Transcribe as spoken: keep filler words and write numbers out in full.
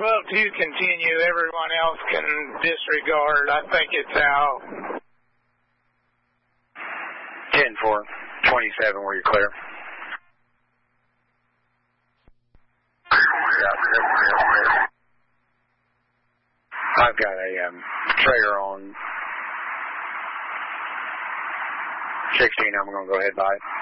well to continue. Everyone else can disregard. I think it's out. ten four, twenty-seven, where you're clear. I've got a um, trailer on sixteen. I'm going to go ahead by it.